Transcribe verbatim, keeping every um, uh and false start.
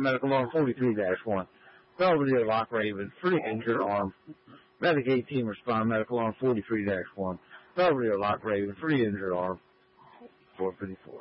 Medical on forty-three dash one. Belvedere Lock Raven for the injured arm. Medicaid team respond. Medical on forty-three dash one. Belvedere Lock Raven for the injured arm. four fifty-four.